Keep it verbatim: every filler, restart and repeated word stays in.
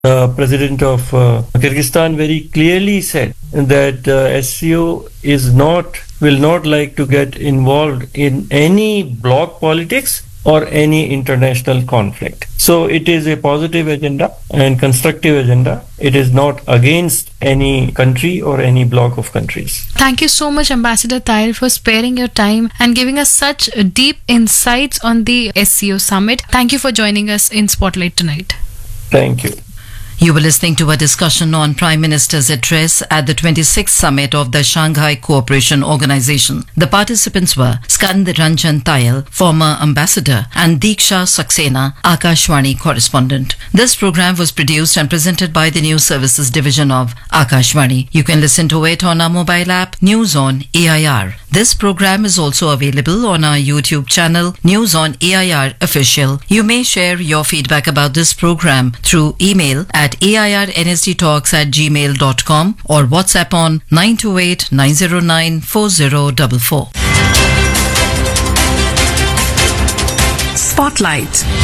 The president of uh, Kyrgyzstan very clearly said that uh, S C O is not, will not like to get involved in any bloc politics or any international conflict. So it is a positive agenda and constructive agenda. It is not against any country or any bloc of countries. Thank you so much, Ambassador Tayal, for sparing your time and giving us such deep insights on the S C O summit. Thank you for joining us in Spotlight tonight. Thank you. You were listening to a discussion on Prime Minister's address at the twenty-sixth summit of the Shanghai Cooperation Organization. The participants were Skand Ranjan Tayal, former ambassador, and Diksha Saxena, Akashvani correspondent. This program was produced and presented by the News Services Division of Akashvani. You can listen to it on our mobile app, News on A I R. This program is also available on our YouTube channel, News on A I R Official. You may share your feedback about this program through email at airnsdtalks at gmail dot com or WhatsApp on nine two eight, nine zero nine, four zero four four. Spotlight.